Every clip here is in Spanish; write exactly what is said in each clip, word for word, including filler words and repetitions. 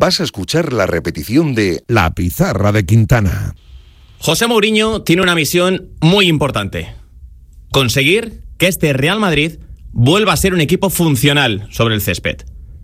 vas a escuchar la repetición de La Pizarra de Quintana. José Mourinho tiene una misión muy importante: conseguir que este Real Madrid vuelva a ser un equipo funcional sobre el césped.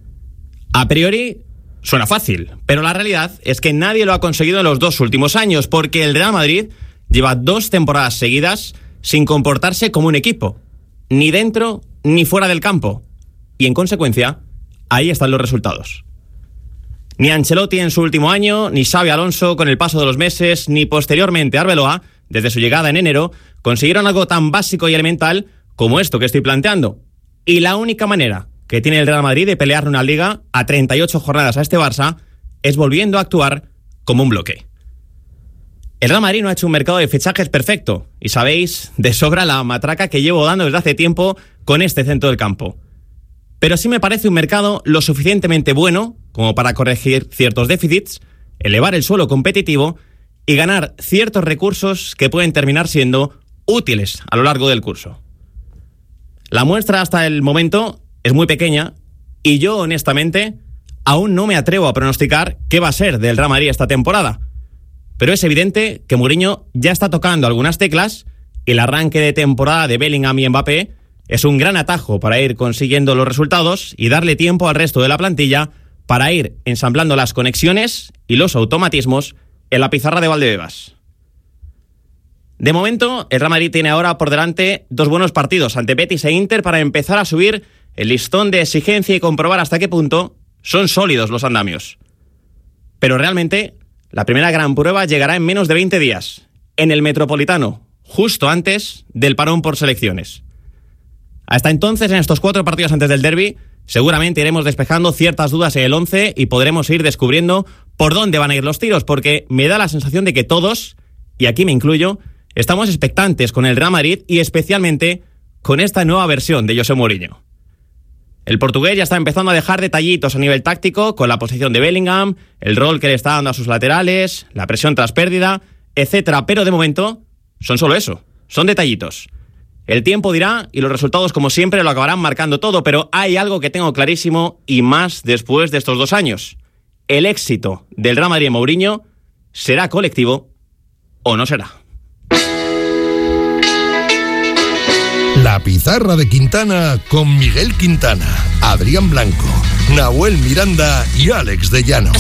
A priori suena fácil, pero la realidad es que nadie lo ha conseguido en los dos últimos años, porque el Real Madrid lleva dos temporadas seguidas sin comportarse como un equipo, ni dentro ni fuera del campo, y en consecuencia ahí están los resultados. Ni Ancelotti en su último año, ni Xabi Alonso con el paso de los meses, ni posteriormente Arbeloa, desde su llegada en enero, consiguieron algo tan básico y elemental como esto que estoy planteando. Y la única manera que tiene el Real Madrid de pelear una liga a treinta y ocho jornadas a este Barça es volviendo a actuar como un bloque. El Real Madrid no ha hecho un mercado de fichajes perfecto, y sabéis de sobra la matraca que llevo dando desde hace tiempo con este centro del campo. Pero sí me parece un mercado lo suficientemente bueno como para corregir ciertos déficits, elevar el suelo competitivo y ganar ciertos recursos que pueden terminar siendo útiles a lo largo del curso. La muestra hasta el momento es muy pequeña y yo, honestamente, aún no me atrevo a pronosticar qué va a ser del Real Madrid esta temporada. Pero es evidente que Mourinho ya está tocando algunas teclas y el arranque de temporada de Bellingham y Mbappé es un gran atajo para ir consiguiendo los resultados y darle tiempo al resto de la plantilla para ir ensamblando las conexiones y los automatismos en la pizarra de Valdebebas. De momento, el Real Madrid tiene ahora por delante dos buenos partidos ante Betis e Inter para empezar a subir el listón de exigencia y comprobar hasta qué punto son sólidos los andamios. Pero realmente, la primera gran prueba llegará en menos de veinte días, en el Metropolitano, justo antes del parón por selecciones. Hasta entonces, en estos cuatro partidos antes del derbi, seguramente iremos despejando ciertas dudas en el once y podremos ir descubriendo por dónde van a ir los tiros, porque me da la sensación de que todos, y aquí me incluyo, estamos expectantes con el Real Madrid y especialmente con esta nueva versión de José Mourinho. El portugués ya está empezando a dejar detallitos a nivel táctico con la posición de Bellingham, el rol que le está dando a sus laterales, la presión tras pérdida, etcétera. Pero de momento son solo eso, son detallitos. El tiempo dirá y los resultados, como siempre, lo acabarán marcando todo, pero hay algo que tengo clarísimo y más después de estos dos años. El éxito del Real Madrid y Mourinho será colectivo o no será. La Pizarra de Quintana con Miguel Quintana, Adrián Blanco, Nahuel Miranda y Alex de Llano.